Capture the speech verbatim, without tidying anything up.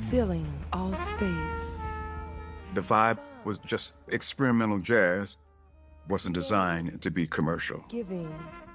filling all space. The vibe was just experimental jazz, wasn't designed to be commercial. Giving